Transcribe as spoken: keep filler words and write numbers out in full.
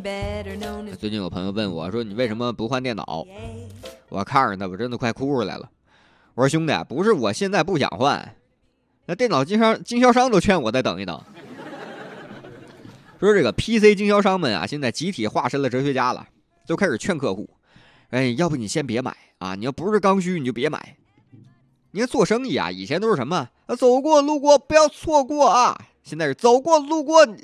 最近有朋友问我说：“你为什么不换电脑？”我看着他，我真的快哭出来了。我说：“兄弟，不是我现在不想换，那电脑经销经销商都劝我再等一等。”说这个 P C 经销商们啊，现在集体化身了哲学家了，都开始劝客户：“哎，要不你先别买啊！你要不是刚需，你就别买。你看做生意啊，以前都是什么啊，走过路过不要错过啊，现在是走过路过